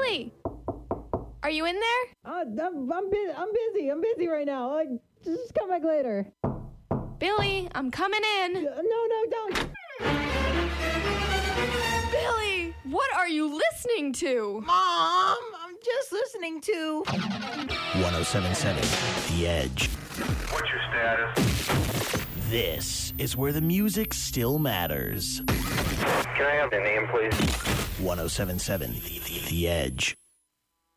Billy! Are you in there? I'm busy. I'm busy right now. Just come back later. Billy, I'm coming in. No, don't. Billy, what are you listening to? Mom, I'm just listening to 1077 The Edge. What's your status? This is where the music still matters. Can I have the name, please? 1077 The Edge.